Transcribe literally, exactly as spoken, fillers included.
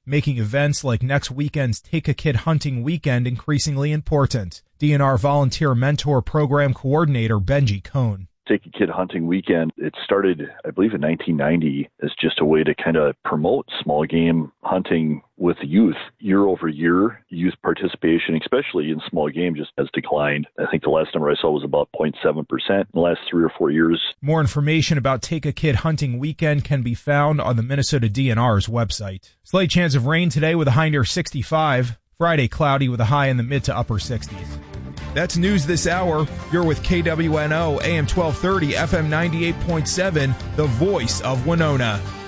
making events like next weekend's Take a Kid Hunting Weekend increasingly important. D N R Volunteer Mentor Program Coordinator Benji Cohn. Take a Kid Hunting Weekend, it started, I believe, in nineteen ninety as just a way to kind of promote small game hunting with youth. Year over year, youth participation, especially in small game, just has declined. I think the last number I saw was about zero point seven percent in the last three or four years. More information about Take a Kid Hunting Weekend can be found on the Minnesota D N R's website. Slight chance of rain today with a high near sixty-five. Friday, cloudy with a high in the mid to upper sixties. That's news this hour. You're with K W N O, A M twelve thirty, F M ninety-eight point seven, the voice of Winona.